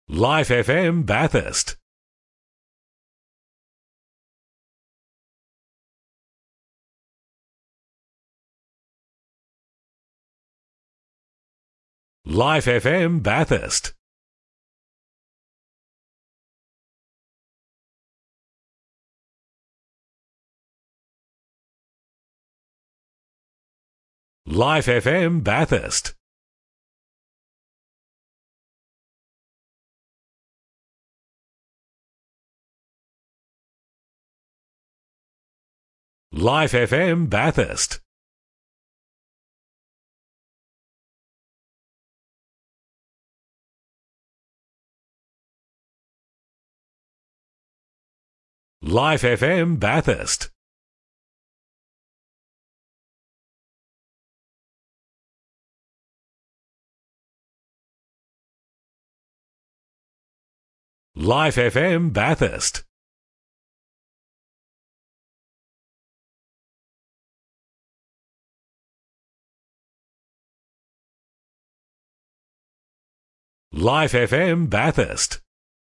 Life FM Bathurst. Life FM Bathurst. Life FM Bathurst. Life FM Bathurst. Life FM Bathurst. Life FM Bathurst. Life FM Bathurst.